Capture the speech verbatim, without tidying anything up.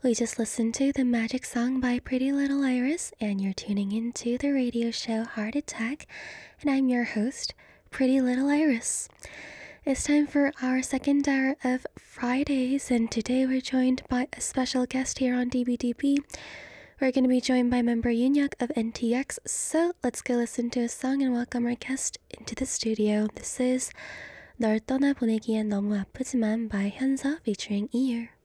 We just listened to The Magic Song by Pretty Little Iris, and you're tuning into the radio show Heart Attack, and I'm your host, Pretty Little Iris. It's time for our second hour of Fridays, and today we're joined by a special guest here on D B D B. We're going to be joined by member Yoonyak of N T X, so let's go listen to a song and welcome our guest into the studio. This is 널 떠나보내기엔 너무 아프지만 by Hyunseop featuring Ear.